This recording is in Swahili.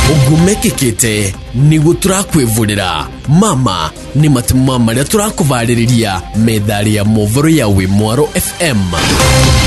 ugumekekete nigu turakwivurira mama ni matuma maria turakuvariria medali ya movoro ya Wimwaro FM.